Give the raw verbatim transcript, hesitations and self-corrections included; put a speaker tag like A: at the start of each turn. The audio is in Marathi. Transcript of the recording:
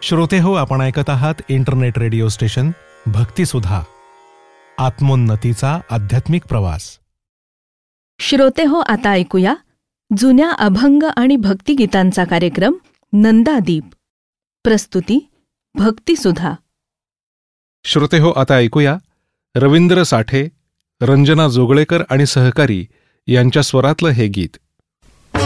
A: श्रोते हो, आपण ऐकत आहात इंटरनेट रेडिओ स्टेशन भक्तिसुधा, आत्मोन्नतीचा आध्यात्मिक प्रवास.
B: श्रोते हो, आता ऐकूया जुन्या अभंग आणि भक्तिगीतांचा कार्यक्रम नंदादीप. प्रस्तुती भक्तिसुधा.
A: श्रोते हो, आता ऐकूया रवींद्र साठे, रंजना जोगळेकर आणि सहकारी यांच्या स्वरातलं हे गीत.